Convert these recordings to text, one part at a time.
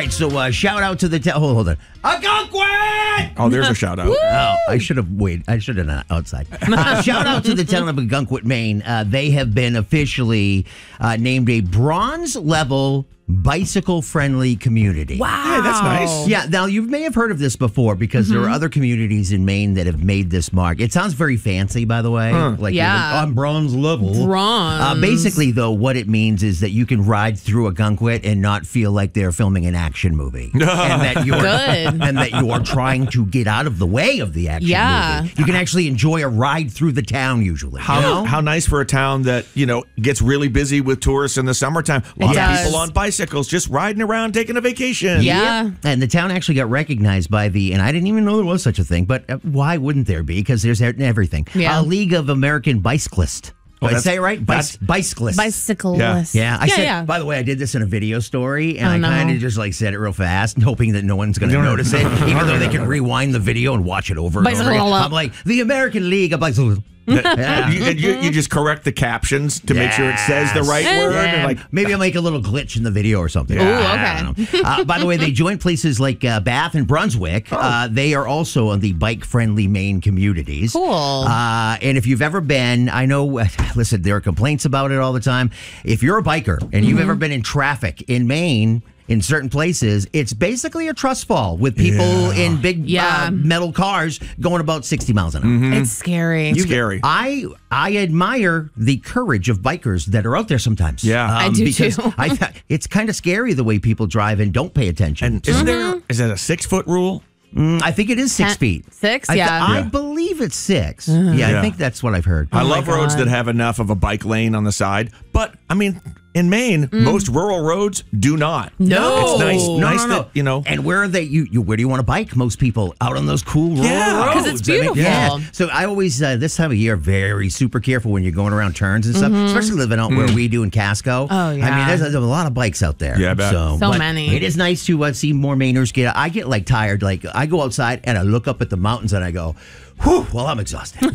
right, so shout out to the hold on. Agunquit! Oh, there's a shout out. Oh, I should have waited. I should have done it outside. Shout out to the town of Agunquit, Maine. They have been officially named a bronze level bicycle-friendly community. Wow. Hey, that's nice. Yeah, now you may have heard of this before because there are other communities in Maine that have made this mark. It sounds very fancy, by the way. Like Yeah. on bronze level. Bronze. Basically, though, what it means is that you can ride through Agunquit and not feel like they're filming an action movie, and that you're Good. and that you are trying to get out of the way of the action Yeah. movie. You can actually enjoy a ride through the town usually. you know? How nice for a town that, gets really busy with tourists in the summertime. Lots of does. people on bicycles just riding around taking a vacation. Yeah. And the town actually got recognized by and I didn't even know there was such a thing, but why wouldn't there be? Because there's everything. Yeah. League of American Bicyclists. Did I say it right? Bicyclists. Bicyclist. Yeah, I said. yeah. By the way, I did this in a video story, and Oh, I kind no. of just said it real fast, hoping that no one's going to notice it, even though they can rewind the video and watch it over and over again. Bicycle. I'm like, the American League of Bicyclists. Yeah. You just correct the captions to make sure it says the right Yes. word. Yeah. And Maybe I'll make a little glitch in the video or something. Ooh, I don't know. By the way, they join places like Bath and Brunswick. They are also on the bike-friendly Maine communities. Cool. And if you've ever been, I know, listen, there are complaints about it all the time. If you're a biker and you've ever been in traffic in Maine, in certain places, it's basically a trust fall with people in big metal cars going about 60 miles an hour. It's scary. scary. I admire the courage of bikers that are out there sometimes. Yeah. I do because too. It's kind of scary the way people drive and don't pay attention. And is that a 6-foot rule? I think it is 6 feet. 6? I Yeah. believe it's 6. Yeah, I Yeah. think that's what I've heard. I love roads God. that have enough of a bike lane on the side. But, I mean, in Maine, most rural roads do not. No. It's nice, No, nice no, no. that, And where are they? You where do you want to bike? Most people out on those cool rural Yeah, roads. 'cause it's beautiful. yeah. So I always this time of year very super careful when you're going around turns and stuff, especially living out where we do in Casco. Oh, yeah. I mean, there's a lot of bikes out there. Yeah, I bet. So but many. It is nice to see more Mainers get. I get tired. Like I go outside and I look up at the mountains and I go, whew, well, I'm exhausted.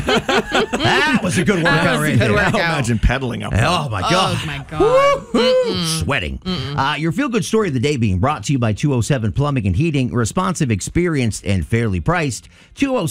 That was a good workout right there. workout. Imagine pedaling up. Oh my God. Oh, my God. Sweating. Your feel-good story of the day being brought to you by 207 Plumbing and Heating. Responsive, experienced, and fairly priced. 207